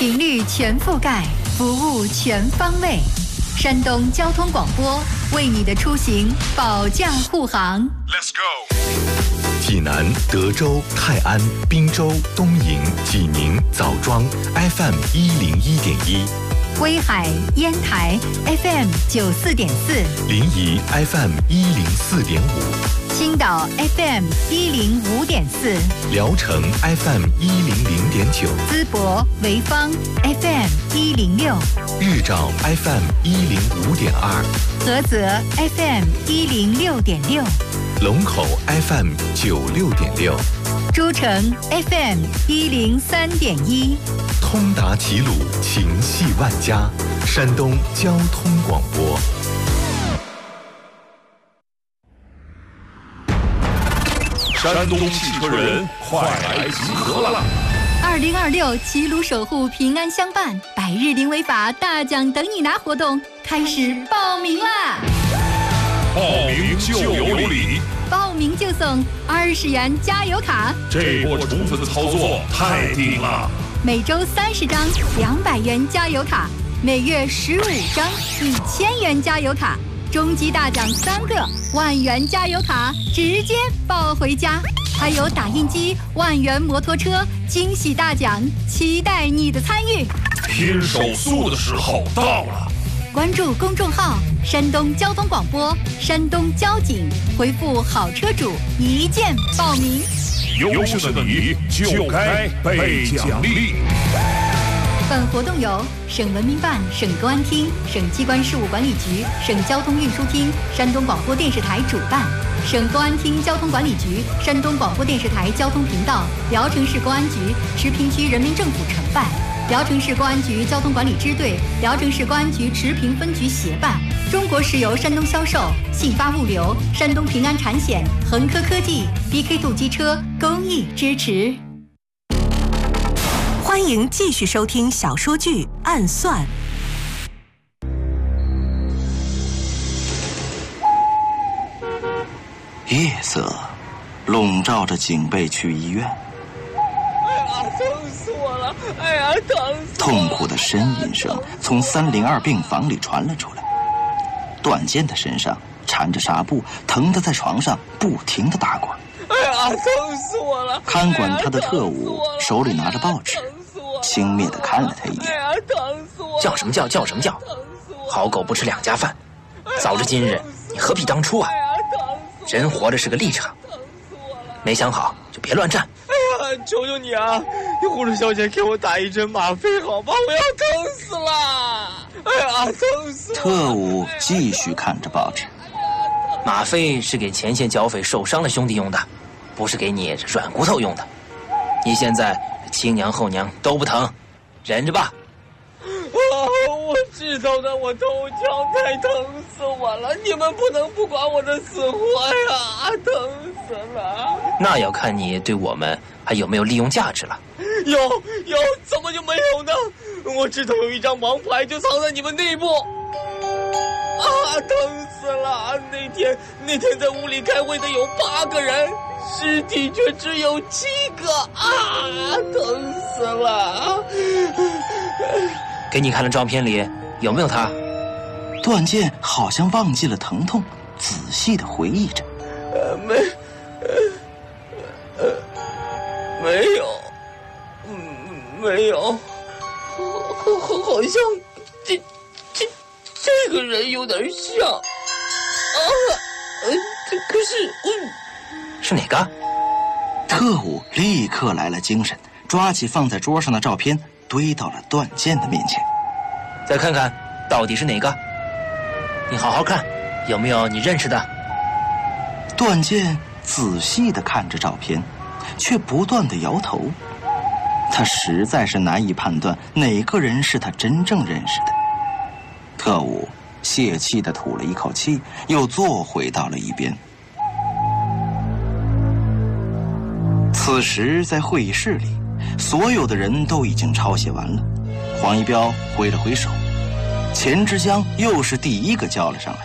频率全覆盖，服务全方位。山东交通广播为你的出行保驾护航。 Let's go。 济南、德州、泰安、滨州、东营、济宁、枣庄 FM 101.1， 威海、烟台 FM 94.4， 临沂 FM 104.5， 青岛 FM 105.4， 聊城 FM 100.9， 淄博、潍坊 FM 106， 日照 FM 105.2， 菏泽 FM 106.6， 龙口 FM 96.6， 诸城 FM 103.1， 通达齐鲁，情系万家，山东交通广播。 山东汽车人快来集合了 ！2026齐鲁守护平安相伴100日零违法大奖等你拿活动开始报名啦！ 报名就有礼， 报名就送20元加油卡。 这波宠粉操作太顶了！ 每周30张200元加油卡，每月15张1000元加油卡。终极大奖3个10000元加油卡，直接抱回家。还有打印机、10000元摩托车，惊喜大奖，期待你的参与。 拼手速的时候到了！ 关注公众号“山东交通广播”、“山东交警”，回复“好车主”一键报名。 优秀的你就该被奖励。 本活动由省文明办、省公安厅、省机关事务管理局、省交通运输厅、山东广播电视台主办，省公安厅交通管理局、山东广播电视台交通频道、聊城市公安局、池平区人民政府承办，聊城市公安局交通管理支队、聊城市公安局池平分局协办，中国石油山东销售、信发物流、山东平安产险、恒科科技、BK2机车公益支持。 欢迎继续收听小说剧《暗算》。 夜色笼罩着警备区医院。 哎呀，疼死我了！哎呀，疼死我了！ 痛苦的呻吟声从302病房里传了出来。段健的身上缠着纱布，疼得在床上不停地打滚。 哎呀，疼死我了！ 看管他的特务手里拿着报纸，轻蔑地看了他一眼。 哎呀，疼死我！ 叫什么叫？叫什么叫？好狗不吃两家饭。早知今日，你何必当初啊？人活着是个立场，没想好就别乱战。 哎呀，求求你啊！你护士小姐给我打一针吗啡好吧？我要疼死了！哎呀，疼死我！ 特务继续看着报纸。 吗啡是给前线剿匪受伤的兄弟用的，不是给你软骨头用的。你现在亲娘后娘都不疼，忍着吧。 我知道的，我头条太疼死我了！你们不能不管我的死活呀，疼死了！ 那要看你对我们还有没有利用价值了。 有，怎么就没有呢？我知道有一张王牌就藏在你们内部。啊，疼死了！那天在屋里开会的有8个人，尸体却只有7个啊，疼死了！ 给你看的照片里有没有他？ 段健好像忘记了疼痛，仔细地回忆着。 没有，好像这个人有点像啊，可是是哪个？ 特务立刻来了精神，抓起放在桌上的照片堆到了段健的面前。 再看看到底是哪个，你好好看，有没有你认识的？ 段健仔细地看着照片，却不断地摇头。他实在是难以判断哪个人是他真正认识的。特务泄气地吐了一口气，又坐回到了一边。此时在会议室里，所有的人都已经抄写完了。黄一彪挥了挥手，钱之江又是第一个交了上来。